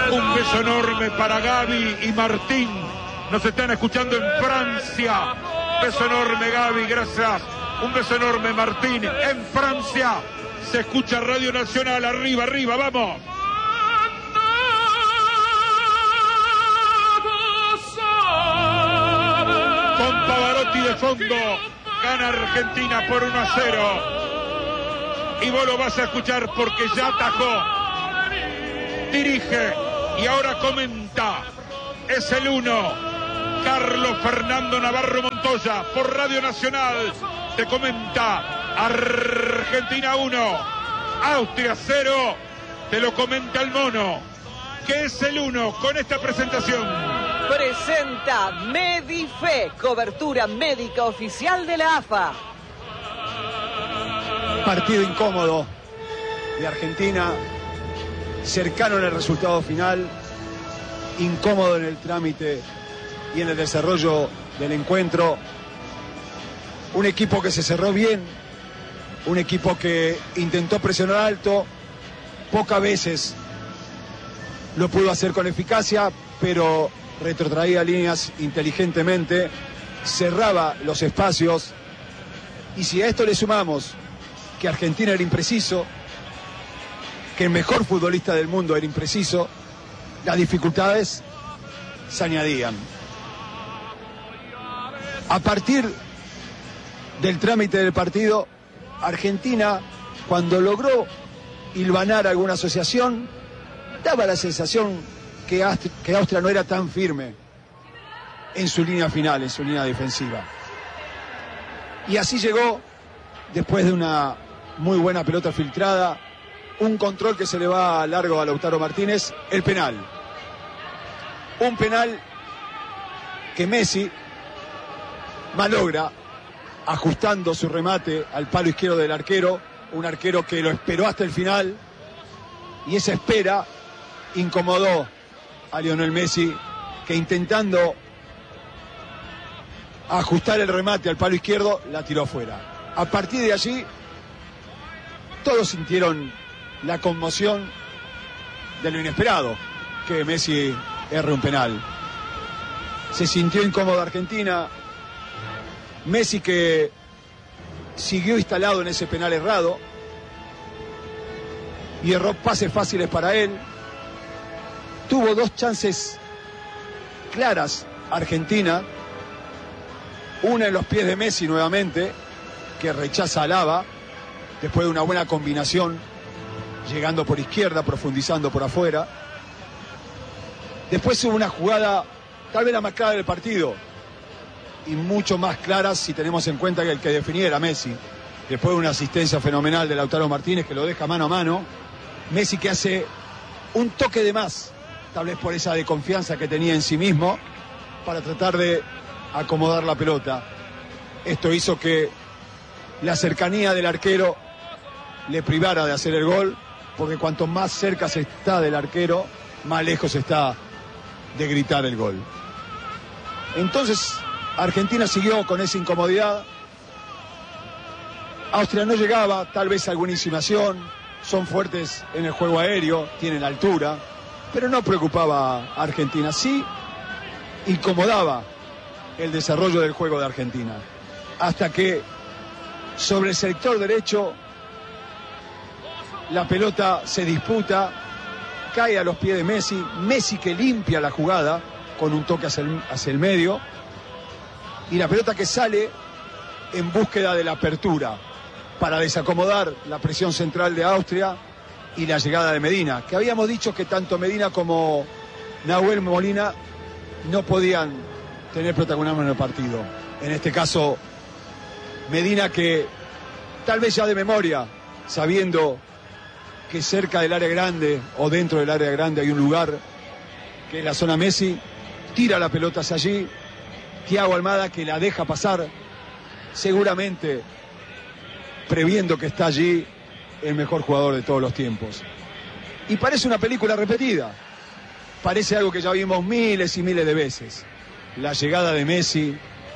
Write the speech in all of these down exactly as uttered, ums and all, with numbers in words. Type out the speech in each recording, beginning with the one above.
Un beso enorme para Gaby y Martín. Nos están escuchando en Francia. Beso enorme, Gaby, gracias. Un beso enorme, Martín. En Francia se escucha Radio Nacional. Arriba, arriba, vamos. Con Pavarotti de fondo, gana Argentina por uno a cero. Y vos lo vas a escuchar porque ya atajó. Dirige y ahora comenta. Es el uno. Carlos Fernando Navarro Montoya por Radio Nacional. Te comenta Argentina uno, Austria cero. Te lo comenta el mono. ¿Qué es el uno con esta presentación? Presenta Medife, cobertura médica oficial de la A F A. Partido incómodo de Argentina, cercano en el resultado final, incómodo en el trámite y en el desarrollo del encuentro. Un equipo que se cerró bien, un equipo que intentó presionar alto, pocas veces lo pudo hacer con eficacia, pero retrotraía líneas inteligentemente, cerraba los espacios. Y si a esto le sumamos que Argentina era impreciso, que el mejor futbolista del mundo era impreciso, las dificultades se añadían. A partir del trámite del partido, Argentina, cuando logró hilvanar alguna asociación, daba la sensación que Austria, que Austria no era tan firme en su línea final, en su línea defensiva. Y así llegó, después de una muy buena pelota filtrada, un control que se le va largo a Lautaro Martínez, el penal. Un penal que Messi malogra ajustando su remate al palo izquierdo del arquero, un arquero que lo esperó hasta el final, y esa espera incomodó a Lionel Messi, que intentando ajustar el remate al palo izquierdo, la tiró fuera. A partir de allí, todos sintieron la conmoción de lo inesperado, que Messi erre un penal. Se sintió incómoda Argentina. Messi, que siguió instalado en ese penal errado y erró pases fáciles para él. Tuvo dos chances claras Argentina, una en los pies de Messi nuevamente, que rechaza a Alaba después de una buena combinación, llegando por izquierda, profundizando por afuera. Después hubo una jugada, tal vez la más clara del partido, y mucho más clara si tenemos en cuenta que el que definía era Messi. Después de una asistencia fenomenal de Lautaro Martínez, que lo deja mano a mano. Messi, que hace un toque de más, tal vez por esa desconfianza que tenía en sí mismo, para tratar de acomodar la pelota. Esto hizo que la cercanía del arquero le privara de hacer el gol, porque cuanto más cerca se está del arquero, más lejos está de gritar el gol. Entonces Argentina siguió con esa incomodidad. Austria no llegaba, tal vez alguna insinuación, son fuertes en el juego aéreo, tienen altura, pero no preocupaba a Argentina. Sí incomodaba el desarrollo del juego de Argentina, hasta que sobre el sector derecho la pelota se disputa, cae a los pies de Messi, Messi que limpia la jugada con un toque hacia el, hacia el medio, y la pelota que sale en búsqueda de la apertura para desacomodar la presión central de Austria y la llegada de Medina, que habíamos dicho que tanto Medina como Nahuel Molina no podían tener protagonismo en el partido. En este caso, Medina, que tal vez ya de memoria, sabiendo que cerca del área grande o dentro del área grande hay un lugar que es la zona Messi, tira la pelota hacia allí. Thiago Almada, que la deja pasar, seguramente previendo que está allí el mejor jugador de todos los tiempos. Y parece una película repetida, parece algo que ya vimos miles y miles de veces. La llegada de Messi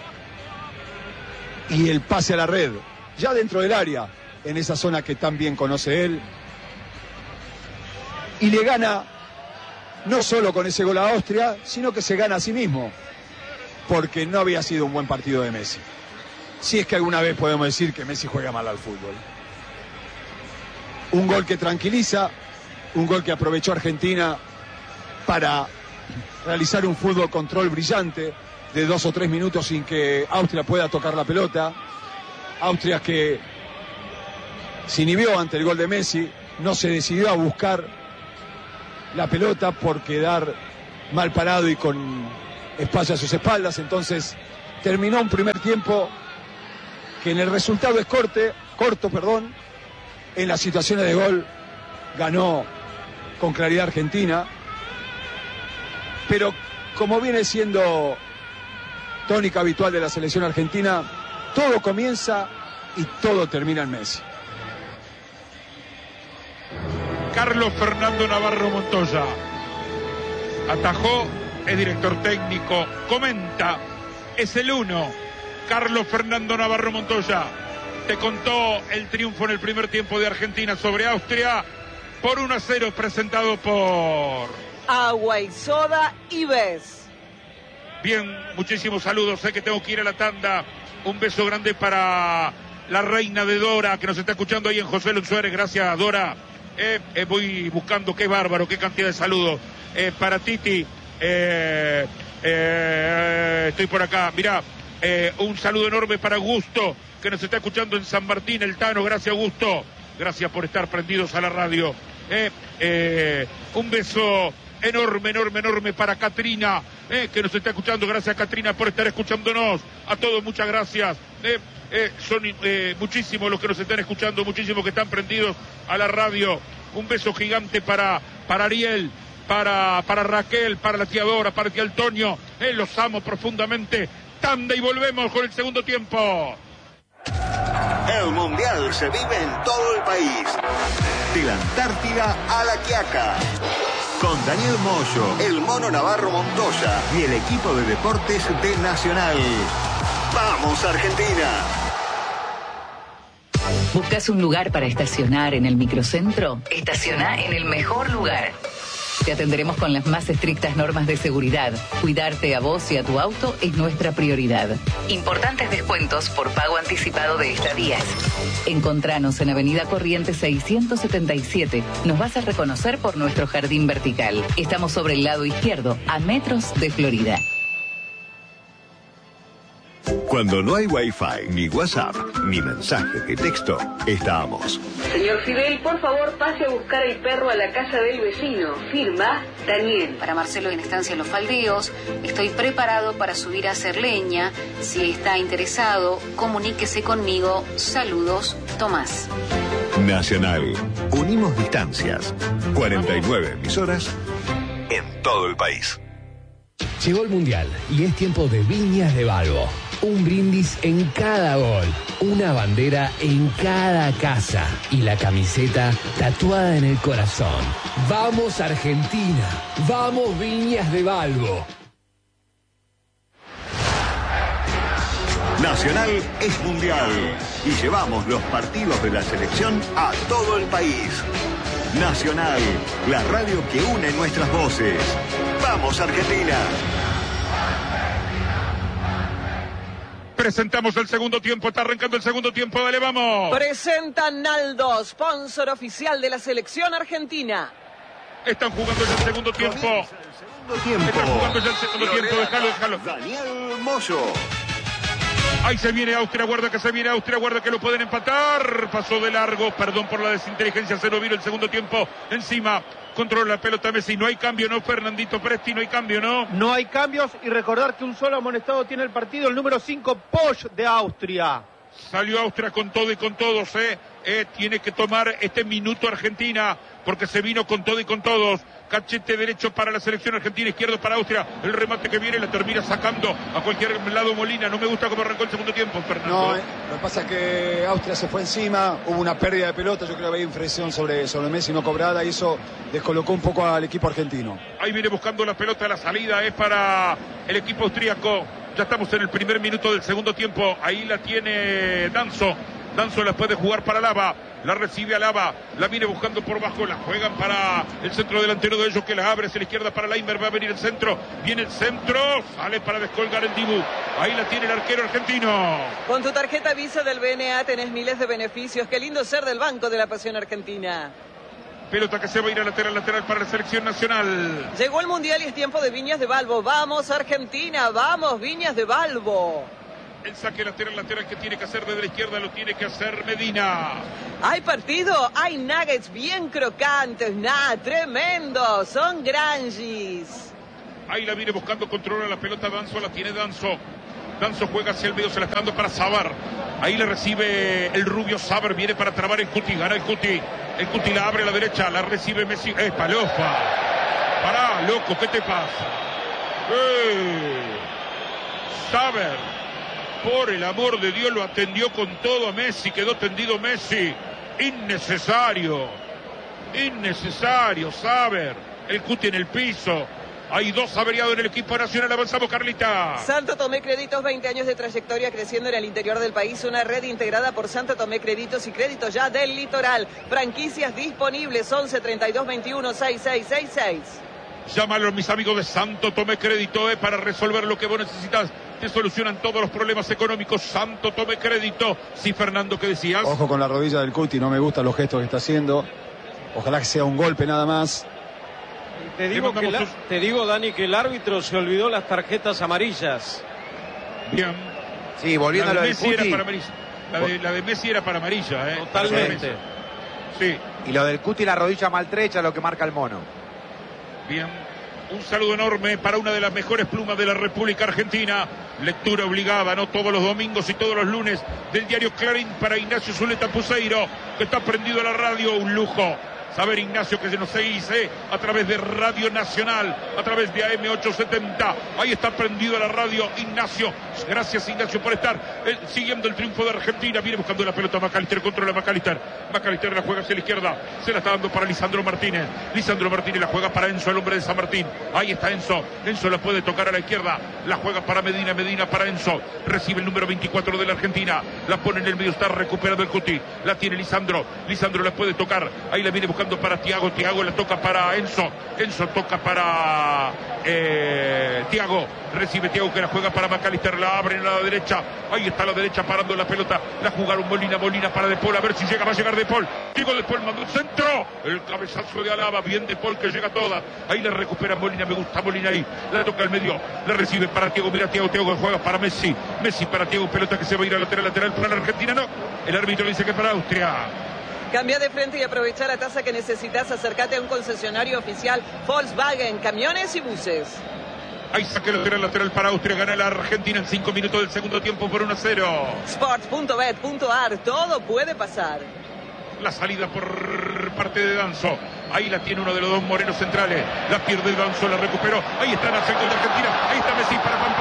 y el pase a la red, ya dentro del área, en esa zona que tan bien conoce él, y le gana no solo con ese gol a Austria, sino que se gana a sí mismo, porque no había sido un buen partido de Messi. Si es que alguna vez podemos decir que Messi juega mal al fútbol. Un gol que tranquiliza, un gol que aprovechó Argentina para realizar un fútbol control brillante de dos o tres minutos sin que Austria pueda tocar la pelota. Austria que se inhibió ante el gol de Messi, no se decidió a buscar la pelota por quedar mal parado y con espacio a sus espaldas. Entonces terminó un primer tiempo que en el resultado es corte, corto, perdón. En las situaciones de gol ganó con claridad Argentina, pero como viene siendo tónica habitual de la selección argentina, todo comienza y todo termina en Messi. Carlos Fernando Navarro Montoya atajó, es director técnico, comenta, es el uno. Carlos Fernando Navarro Montoya te contó el triunfo en el primer tiempo de Argentina sobre Austria por uno a cero, presentado por Agua y Soda Ives. Bien, muchísimos saludos, sé que tengo que ir a la tanda. Un beso grande para la reina de Dora, que nos está escuchando ahí en José Luis Suárez. Gracias, Dora. Eh, eh, voy buscando, qué bárbaro, qué cantidad de saludos. Eh, para Titi, eh, eh, estoy por acá. Mirá, eh, un saludo enorme para Gusto, que nos está escuchando en San Martín, el Tano. Gracias, Gusto. Gracias por estar prendidos a la radio. Eh, eh, un beso enorme, enorme, enorme para Catrina, eh, que nos está escuchando. Gracias, Catrina, por estar escuchándonos. A todos, muchas gracias. Eh, eh, son eh, muchísimos los que nos están escuchando, muchísimos que están prendidos a la radio. Un beso gigante para, para Ariel, para, para Raquel, para la tía Dora, para el tía Antonio. Eh, los amo profundamente. Tanda y volvemos con el segundo tiempo. El Mundial se vive en todo el país. De la Antártida a La Quiaca. Con Daniel Moyo, el Mono Navarro Montoya y el equipo de deportes de Nacional. ¡Vamos, Argentina! ¿Buscas un lugar para estacionar en el microcentro? Estaciona en el mejor lugar. Te atenderemos con las más estrictas normas de seguridad. Cuidarte a vos y a tu auto es nuestra prioridad. Importantes descuentos por pago anticipado de estadías. Encontranos en Avenida Corrientes seiscientos setenta y siete. Nos vas a reconocer por nuestro jardín vertical. Estamos sobre el lado izquierdo, a metros de Florida. Cuando no hay Wi-Fi, ni WhatsApp, ni mensaje de texto, estamos. Señor Fidel, por favor, pase a buscar el perro a la casa del vecino. Firma, Daniel. Para Marcelo en Estancia Los Faldeos, estoy preparado para subir a hacer leña. Si está interesado, comuníquese conmigo. Saludos, Tomás. Nacional. Unimos distancias. cuarenta y nueve emisoras en todo el país. Llegó el Mundial y es tiempo de Viñas de Balbo. Un brindis en cada gol, una bandera en cada casa y la camiseta tatuada en el corazón. ¡Vamos Argentina! ¡Vamos Viñas de Balbo! Nacional es mundial y llevamos los partidos de la selección a todo el país. Nacional, la radio que une nuestras voces. ¡Vamos Argentina! Presentamos el segundo tiempo, está arrancando el segundo tiempo, dale, vamos. Presenta Naldo, sponsor oficial de la selección argentina. Están jugando ya el segundo tiempo. El segundo tiempo. Están jugando ya el segundo tiempo, déjalo, déjalo. Daniel Moyo. Ahí se viene Austria, guarda que se viene Austria, guarda que lo pueden empatar. Pasó de largo, perdón por la desinteligencia, se lo vino el segundo tiempo encima. Controla la pelota Messi, no hay cambio, ¿no, Fernandito Presti? No hay cambio, ¿no? No hay cambios y recordar que un solo amonestado tiene el partido, el número cinco, Posch de Austria. Salió Austria con todo y con todos, ¿eh? eh tiene que tomar este minuto Argentina, porque se vino con todo y con todos. Cachete derecho para la selección argentina, izquierdo para Austria. El remate que viene la termina sacando a cualquier lado Molina. No me gusta cómo arrancó el segundo tiempo, Fernando. No, eh, lo que pasa es que Austria se fue encima, hubo una pérdida de pelota, yo creo que había infracción sobre, sobre Messi no cobrada y eso descolocó un poco al equipo argentino. Ahí viene buscando la pelota, la salida es para el equipo austríaco. Ya estamos en el primer minuto del segundo tiempo. Ahí la tiene Danzo. Danzo la puede jugar para Lava. La recibe a Lava. La viene buscando por bajo. La juegan para el centro delantero de ellos que la abre hacia la izquierda para Leimer. Va a venir el centro. Viene el centro. Sale para descolgar el Dibu. Ahí la tiene el arquero argentino. Con tu tarjeta Visa del B N A tenés miles de beneficios. Qué lindo ser del Banco de la Pasión Argentina. Pelota que se va a ir a lateral, lateral para la selección nacional. Llegó el Mundial y es tiempo de Viñas de Balbo. Vamos Argentina, vamos Viñas de Balbo. El saque lateral, lateral que tiene que hacer desde la izquierda lo tiene que hacer Medina. Hay partido, hay nuggets bien crocantes, nada, tremendo, son granjis. Ahí la viene buscando, controla la pelota Danzo, la tiene Danzo. Danzo juega hacia el medio, se la está dando para Sabar. Ahí le recibe el rubio Sabar, viene para trabar el Cuti, gana el Cuti. El Cuti la abre a la derecha, la recibe Messi. ¡Eh, palofa! Pará, loco, ¿qué te pasa? ¡Eh! Sabar. Por el amor de Dios, lo atendió con todo a Messi. Quedó tendido Messi. Innecesario. Innecesario, Saber. El Cuti en el piso. Hay dos averiados en el equipo nacional. Avanzamos, Carlita. Santo Tomé Créditos, veinte años de trayectoria creciendo en el interior del país. Una red integrada por Santo Tomé Créditos y Créditos Ya del Litoral. Franquicias disponibles. once, treinta y dos, veintiuno, sesenta y seis sesenta y seis. Llámalo a mis amigos de Santo Tomé Crédito eh, para resolver lo que vos necesitas. Te solucionan todos los problemas económicos. Santo Tomé Crédito. Sí, Fernando, ¿qué decías? Ojo con la rodilla del Cuti, no me gustan los gestos que está haciendo. Ojalá que sea un golpe nada más. Te digo, que la, te digo, Dani, que el árbitro se olvidó las tarjetas amarillas. Bien. Sí, volviendo a lo del Cuti. Era para la, de, la de Messi era para amarilla, ¿eh? Totalmente. Sí. Y lo del Cuti, la rodilla maltrecha, lo que marca el mono. Bien. Un saludo enorme para una de las mejores plumas de la República Argentina. Lectura obligada, ¿no? Todos los domingos y todos los lunes del diario Clarín para Ignacio Zuleta Puseiro, que está prendido a la radio. Un lujo. Saber, Ignacio, que se nos dice a través de Radio Nacional, a través de A M ochocientos setenta. Ahí está prendido la radio, Ignacio. Gracias, Ignacio, por estar eh, siguiendo el triunfo de Argentina. Viene buscando la pelota McAllister, controla McAllister. McAllister la juega hacia la izquierda. Se la está dando para Lisandro Martínez. Lisandro Martínez la juega para Enzo, el hombre de San Martín. Ahí está Enzo. Enzo la puede tocar a la izquierda. La juega para Medina, Medina para Enzo. Recibe el número veinticuatro de la Argentina. La pone en el medio, está recuperando el Cuti. La tiene Lisandro. Lisandro la puede tocar. Ahí la viene buscando para Thiago, Thiago la toca para Enzo, Enzo toca para eh, Thiago, recibe Thiago que la juega para McAllister, la abre en la derecha, ahí está la derecha parando la pelota, la jugaron Molina, Molina para De Paul, a ver si llega, va a llegar De Paul, Diego De Paul mandó el centro, el cabezazo de Alaba, bien De Paul que llega toda, ahí la recupera Molina, me gusta Molina ahí, la toca al medio, la recibe para Thiago, mira Thiago, Thiago que juega para Messi, Messi para Thiago, pelota que se va a ir a lateral, lateral para la Argentina, no, el árbitro dice que para Austria. Cambia de frente y aprovecha la tasa que necesitas. Acércate a un concesionario oficial Volkswagen, camiones y buses. Ahí saque lateral, lateral para Austria. Gana la Argentina en cinco minutos del segundo tiempo por uno a cero. Sports punto bet punto a r, todo puede pasar. La salida por parte de Danzo. Ahí la tiene uno de los dos morenos centrales. La pierde Danzo, la recuperó. Ahí está en el centro de Argentina. Ahí está Messi.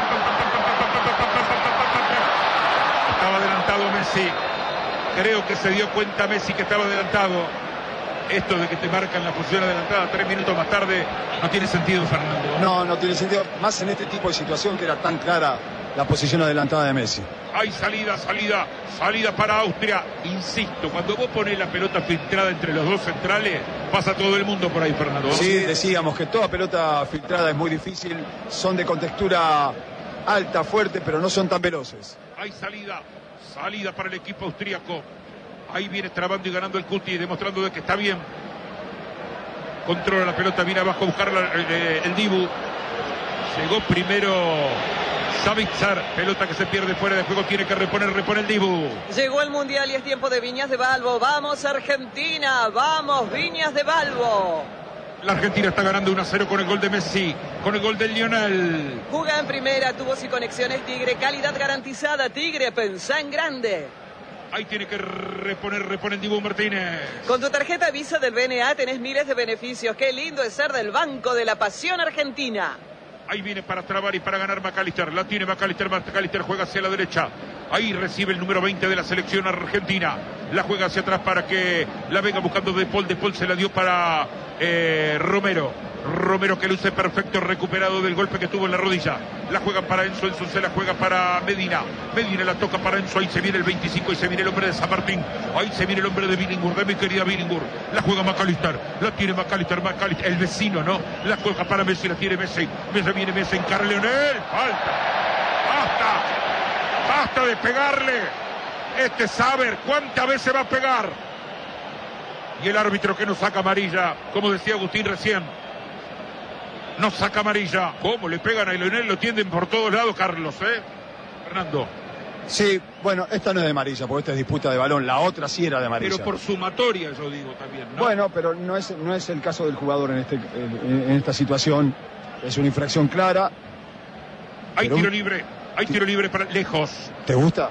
Estaba adelantado Messi. Creo que se dio cuenta Messi que estaba adelantado. Esto de que te marcan la posición adelantada tres minutos más tarde no tiene sentido, Fernando. No, no tiene sentido. Más en este tipo de situación que era tan clara la posición adelantada de Messi. Hay salida, salida, salida para Austria. Insisto, cuando vos pones la pelota filtrada entre los dos centrales, pasa todo el mundo por ahí, Fernando. Sí, decíamos que toda pelota filtrada es muy difícil. Son de contextura alta, fuerte, pero no son tan veloces. Hay salida. Salida para el equipo austríaco. Ahí viene trabando y ganando el Cuti, demostrando de que está bien. Controla la pelota, viene abajo a buscar la, el, el Dibu. Llegó primero Savitzer. Pelota que se pierde fuera de juego. Tiene que reponer, repone el Dibu. Llegó el Mundial y es tiempo de Viñas de Balbo. Vamos Argentina, vamos Viñas de Balbo. La Argentina está ganando uno a cero con el gol de Messi, con el gol de Lionel. Juga en primera, tubos y conexiones Tigre, calidad garantizada. Tigre, pensá en grande. Ahí tiene que reponer, repone el Dibu Martínez. Con tu tarjeta Visa del B N A tenés miles de beneficios. Qué lindo es ser del Banco de la Pasión Argentina. Ahí viene para trabar y para ganar McAllister. La tiene McAllister, McAllister juega hacia la derecha. Ahí recibe el número veinte de la selección argentina. La juega hacia atrás para que la venga buscando De Paul. De Paul se la dio para eh, Romero. Romero que luce perfecto, recuperado del golpe que tuvo en la rodilla. La juega para Enzo, Enzo se la juega para Medina. Medina la toca para Enzo, ahí se viene el veinticinco, ahí se viene el hombre de San Martín. Ahí se viene el hombre de Billingur, de mi querida Billingur. La juega McAllister, la tiene McAllister, McAllister, el vecino, ¿no? La juega para Messi, la tiene Messi. Messi viene Messi, encara Leonel, falta. Basta, basta de pegarle. Este Saber, ¿cuántas veces va a pegar? Y el árbitro que nos saca amarilla, como decía Agustín recién. Nos saca amarilla. ¿Cómo le pegan a Leonel? Lo tienden por todos lados, Carlos, ¿eh? Fernando. Sí, bueno, esta no es de amarilla, porque esta es disputa de balón. La otra sí era de amarilla. Pero por sumatoria, yo digo también, ¿no? Bueno, pero no es, no es el caso del jugador en, este, en, en esta situación. Es una infracción clara. Hay tiro libre. Hay tiro libre para lejos. ¿Te gusta?